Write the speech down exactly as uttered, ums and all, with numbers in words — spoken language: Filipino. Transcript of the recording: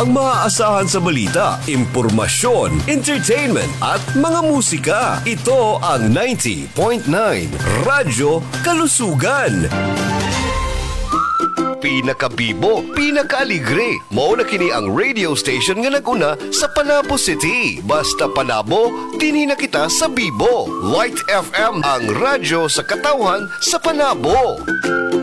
ang maaasahan sa balita, impormasyon, entertainment at mga musika. Ito ang ninety point nine Radyo Kalusugan. Pinakabibo, pinakaaligre. Mao na kini ang radio station nga naguna sa Panabo City. Basta Panabo, dinhi na kita sa Bibo. Light F M ang radyo sa katawhan sa Panabo.